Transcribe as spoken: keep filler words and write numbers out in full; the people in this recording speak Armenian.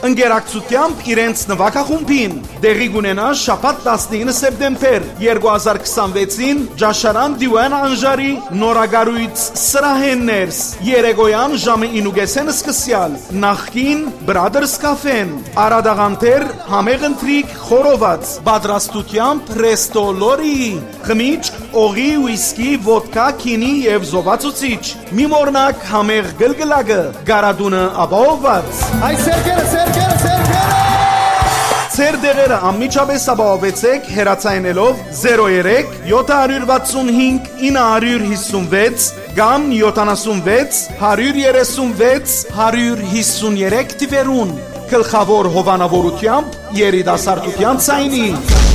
ընկերակցությամբ իրենց նվագախումբին։ Դեղի կունենա շաբաթ տասնինը սեպտեմբեր երկու հազար քսանվեցին Ջաշարան Դիվան Անժարի նորագարույց սրահեններս երեկոյան ժամը ինուգեսեն սկսյալ նախքին Brothers Cafe-ն Արադաղանտեր համեղ ընթրիք խորոված պատրաստությամբ Resto Lori խմիչք օղի ուիսկի ոդկա քինի եւ զովացուցիչ մի մորնակ համեղ գլգլակը գարադունը ապահովված Այ սերկերը սերկերը սերկերը Ձեր դեղերը անմիջապես ապահովեցեք հեռացայնելով զերո երեք յոթ վաթսուն հինգ ինը հիսունվեց կամ յոթանասունվեց հարյուր երեսունվեց հարյուր հիսուներեք թվերուն գլխավոր հովանավորությամբ երիտասարդության ցայնի